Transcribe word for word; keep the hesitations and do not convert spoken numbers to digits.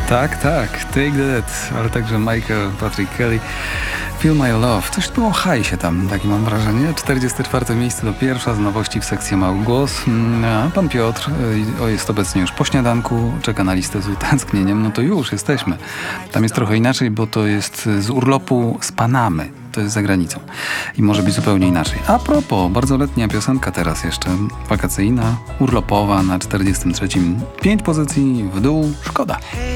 Tak, tak, Take That, ale także Michael Patrick Kelly, Feel My Love. Coś było hajsie tam, takie mam wrażenie. czterdzieste czwarte miejsce to pierwsza z nowości w sekcji Mały Głos. A pan Piotr o, jest obecnie już po śniadanku, czeka na listę z utęsknieniem. No to już jesteśmy. Tam jest trochę inaczej, bo to jest z urlopu z Panamy. To jest za granicą. I może być zupełnie inaczej. A propos, bardzo letnia piosenka teraz jeszcze, wakacyjna, urlopowa na czterdziestym trzecim. Pięć pozycji w dół, szkoda.